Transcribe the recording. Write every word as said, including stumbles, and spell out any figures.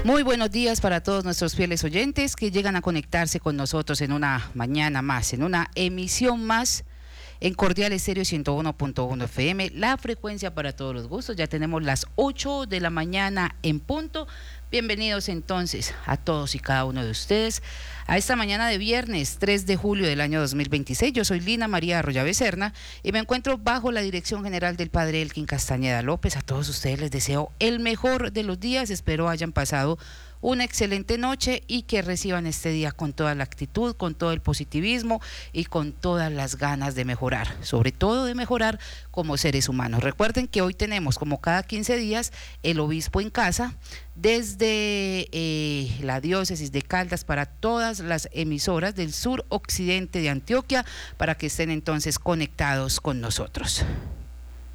Muy buenos días para todos nuestros fieles oyentes que llegan a conectarse con nosotros en una mañana más, en una emisión más en Cordial Estéreo ciento uno punto uno F M, la frecuencia para todos los gustos. Ya tenemos las ocho de la mañana en punto. Bienvenidos entonces a todos y cada uno de ustedes a esta mañana de viernes tres de julio del año dos mil veintiséis. Yo soy Lina María Arroyo Becerna y me encuentro bajo la dirección general del padre Elkin Castañeda López. A todos ustedes les deseo el mejor de los días, espero hayan pasado una excelente noche y que reciban este día con toda la actitud, con todo el positivismo y con todas las ganas de mejorar, sobre todo de mejorar como seres humanos. Recuerden que hoy tenemos, como cada quince días, el obispo en casa, desde eh, la diócesis de Caldas para todas las emisoras del sur occidente de Antioquia, para que estén entonces conectados con nosotros.